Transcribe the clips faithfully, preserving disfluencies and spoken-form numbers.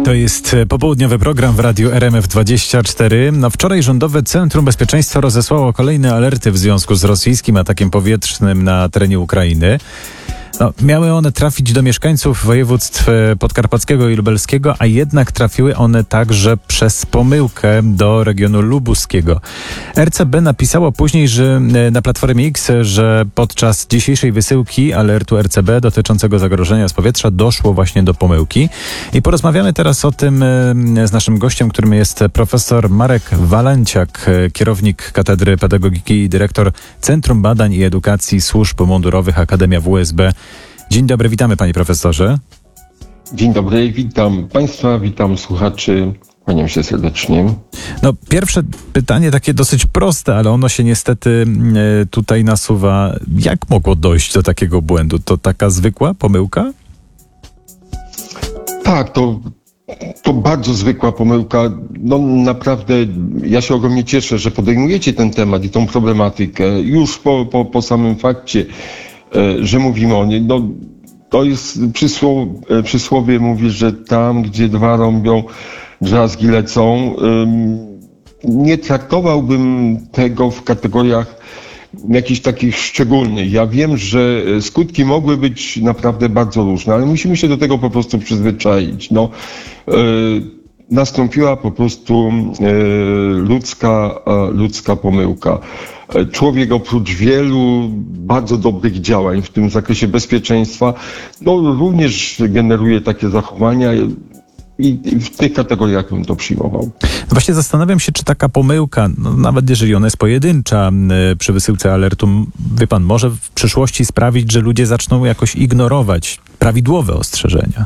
To jest popołudniowy program w radiu R M F dwadzieścia cztery. No wczoraj Rządowe Centrum Bezpieczeństwa rozesłało kolejne alerty w związku z rosyjskim atakiem powietrznym na terenie Ukrainy. No, miały one trafić do mieszkańców województw podkarpackiego i lubelskiego, a jednak trafiły one także przez pomyłkę do regionu lubuskiego. R C B napisało później, że na Platformie X, że podczas dzisiejszej wysyłki alertu R C B dotyczącego zagrożenia z powietrza doszło właśnie do pomyłki. I porozmawiamy teraz o tym z naszym gościem, którym jest profesor Marek Walenciak, kierownik Katedry Pedagogiki i dyrektor Centrum Badań i Edukacji Służb Mundurowych Akademia W S B. Dzień dobry, witamy panie profesorze. Dzień dobry, witam państwa, witam słuchaczy, kłaniam się serdecznie. No pierwsze pytanie takie dosyć proste, ale ono się niestety tutaj nasuwa. Jak mogło dojść do takiego błędu? To taka zwykła pomyłka? Tak, to, to bardzo zwykła pomyłka. No naprawdę ja się ogromnie cieszę, że podejmujecie ten temat i tą problematykę już po, po, po samym fakcie, że mówimy o niej. No, to jest przysłowie, przysłowie mówi, że tam, gdzie dwa rąbią, drzazgi lecą. Nie traktowałbym tego w kategoriach jakichś takich szczególnych. Ja wiem, że skutki mogły być naprawdę bardzo różne, ale musimy się do tego po prostu przyzwyczaić. No, nastąpiła po prostu ludzka, ludzka pomyłka. Człowiek oprócz wielu bardzo dobrych działań w tym zakresie bezpieczeństwa, no również generuje takie zachowania i w tych kategoriach bym to przyjmował. Właśnie zastanawiam się, czy taka pomyłka, no nawet jeżeli ona jest pojedyncza przy wysyłce alertu, wie pan, może w przyszłości sprawić, że ludzie zaczną jakoś ignorować prawidłowe ostrzeżenia.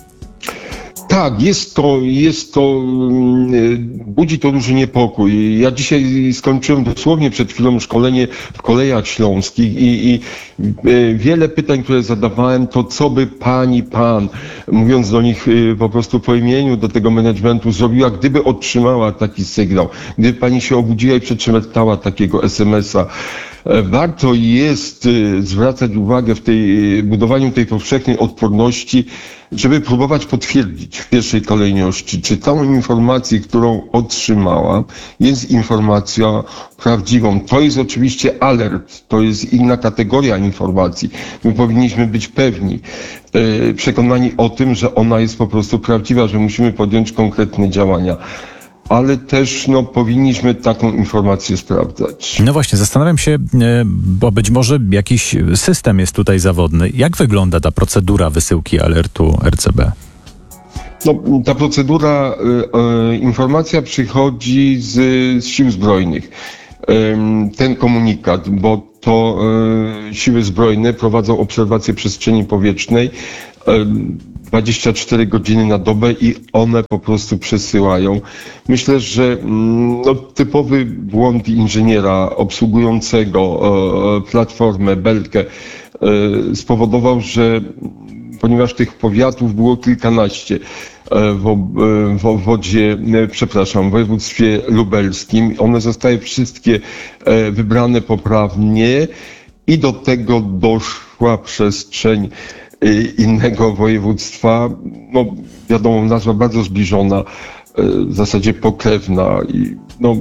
Tak, jest to, jest to, budzi to duży niepokój. Ja dzisiaj skończyłem dosłownie przed chwilą szkolenie w Kolejach Śląskich i, i wiele pytań, które zadawałem, to co by pani, pan, mówiąc do nich po prostu po imieniu, do tego managementu, zrobiła, gdyby otrzymała taki sygnał, gdyby pani się obudziła i przeczytała takiego es em es a. Warto jest zwracać uwagę w tej budowaniu tej powszechnej odporności, żeby próbować potwierdzić w pierwszej kolejności, czy tą informację, którą otrzymała, jest informacją prawdziwą. To jest oczywiście alert, to jest inna kategoria informacji. My powinniśmy być pewni, przekonani o tym, że ona jest po prostu prawdziwa, że musimy podjąć konkretne działania. Ale też no, powinniśmy taką informację sprawdzać. No właśnie, zastanawiam się, bo być może jakiś system jest tutaj zawodny. Jak wygląda ta procedura wysyłki alertu R C B? No, ta procedura, y, y, informacja przychodzi z, z sił zbrojnych. Y, ten komunikat, bo to y, siły zbrojne prowadzą obserwację przestrzeni powietrznej y, dwadzieścia cztery godziny na dobę i one po prostu przesyłają. Myślę, że no, typowy błąd inżyniera obsługującego e, platformę, belkę e, spowodował, że ponieważ tych powiatów było kilkanaście e, w, e, w obwodzie, e, przepraszam, w województwie lubelskim, one zostały wszystkie e, wybrane poprawnie i do tego doszła przestrzeń innego województwa, no wiadomo, nazwa bardzo zbliżona, w zasadzie pokrewna i no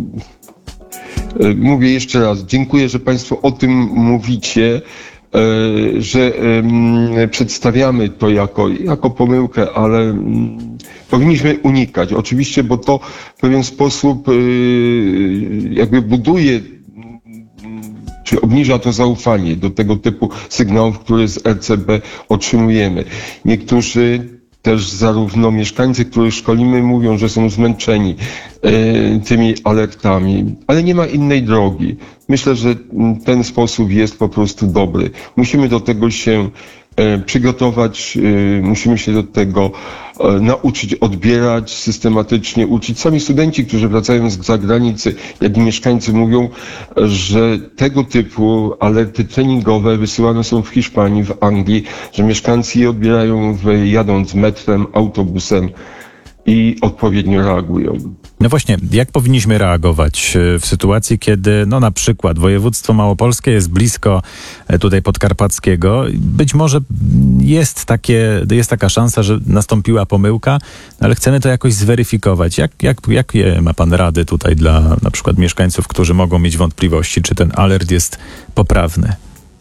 mówię jeszcze raz, dziękuję, że państwo o tym mówicie, że przedstawiamy to jako, jako pomyłkę, ale powinniśmy unikać, oczywiście, bo to w pewien sposób jakby buduje czy obniża to zaufanie do tego typu sygnałów, które z R C B otrzymujemy. Niektórzy też zarówno mieszkańcy, których szkolimy, mówią, że są zmęczeni e, tymi alertami, ale nie ma innej drogi. Myślę, że ten sposób jest po prostu dobry. Musimy do tego się e, przygotować, e, musimy się do tego e, nauczyć odbierać systematycznie, uczyć. Sami studenci, którzy wracają z zagranicy, jak i mieszkańcy mówią, że tego typu alerty treningowe wysyłane są w Hiszpanii, w Anglii, że mieszkańcy je odbierają w, jadąc metrem, autobusem. i odpowiednio reagują. No właśnie, jak powinniśmy reagować w sytuacji, kiedy no na przykład województwo małopolskie jest blisko tutaj podkarpackiego, być może jest, takie, jest taka szansa, że nastąpiła pomyłka, ale chcemy to jakoś zweryfikować. Jak, jak, jakie ma pan rady tutaj dla na przykład mieszkańców, którzy mogą mieć wątpliwości, czy ten alert jest poprawny?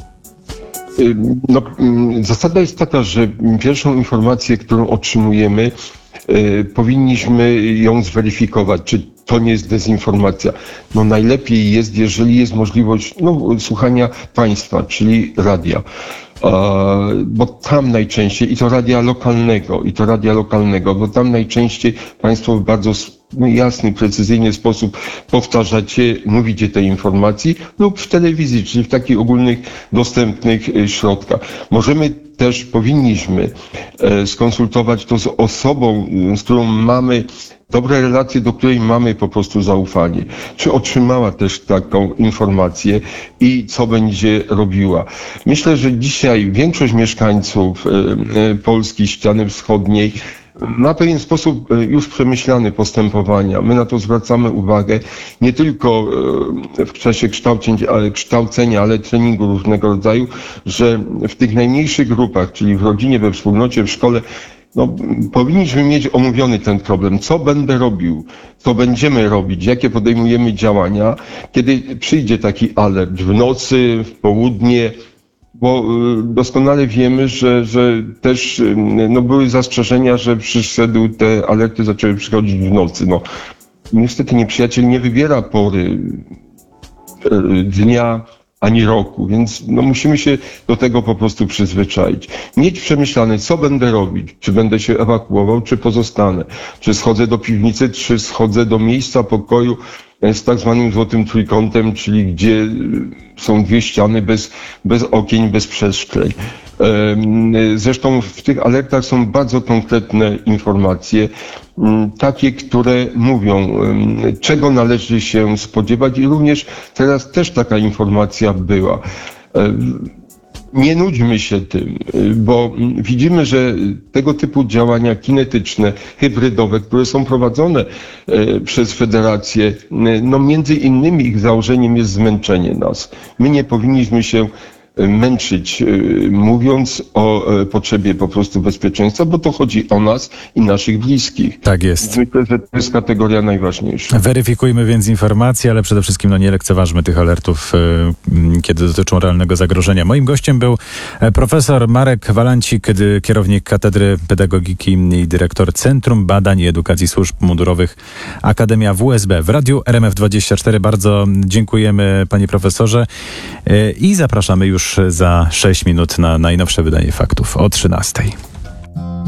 No, zasada jest taka, że pierwszą informację, którą otrzymujemy, y, powinniśmy ją zweryfikować, czy to nie jest dezinformacja. No najlepiej jest, jeżeli jest możliwość no, słuchania państwa, czyli radia. Bo tam najczęściej, i to radia lokalnego, i to radia lokalnego, bo tam najczęściej państwo w bardzo no, jasny, precyzyjny sposób powtarzacie, mówicie te informacji lub w telewizji, czyli w takich ogólnych, dostępnych środkach. Możemy też, powinniśmy skonsultować to z osobą, z którą mamy dobre relacje, do której mamy po prostu zaufanie. Czy otrzymała też taką informację i co będzie robiła? Myślę, że dzisiaj większość mieszkańców Polski, ściany wschodniej ma w pewien sposób już przemyślane postępowania. My na to zwracamy uwagę nie tylko w czasie kształcenia, ale, kształcenia, ale treningu różnego rodzaju, że w tych najmniejszych grupach, czyli w rodzinie, we wspólnocie, w szkole, no, powinniśmy mieć omówiony ten problem. Co będę robił? Co będziemy robić? Jakie podejmujemy działania, kiedy przyjdzie taki alert w nocy, w południe? Bo doskonale wiemy, że, że też no, były zastrzeżenia, że przyszedł, te alerty zaczęły przychodzić w nocy. No, niestety nieprzyjaciel nie wybiera pory dnia ani roku, więc no, musimy się do tego po prostu przyzwyczaić. Mieć przemyślane, co będę robić, czy będę się ewakuował, czy pozostanę, czy schodzę do piwnicy, czy schodzę do miejsca pokoju z tak zwanym złotym trójkątem, czyli gdzie są dwie ściany bez, bez okien, bez przeszkleń. Zresztą w tych alertach są bardzo konkretne informacje, takie, które mówią, czego należy się spodziewać i również teraz też taka informacja była. Nie nudźmy się tym, bo widzimy, że tego typu działania kinetyczne, hybrydowe, które są prowadzone przez federację, no między innymi ich założeniem jest zmęczenie nas. My nie powinniśmy się męczyć, mówiąc o potrzebie po prostu bezpieczeństwa, bo to chodzi o nas i naszych bliskich. Tak jest. Myślę, że to jest kategoria najważniejsza. Weryfikujmy więc informacje, ale przede wszystkim no, nie lekceważmy tych alertów, kiedy dotyczą realnego zagrożenia. Moim gościem był profesor Marek Walancik, kierownik Katedry Pedagogiki i dyrektor Centrum Badań i Edukacji Służb Mundurowych Akademia W S B. W Radiu R M F dwadzieścia cztery bardzo dziękujemy, panie profesorze, i zapraszamy już za sześć minut na najnowsze wydanie faktów o trzynastej.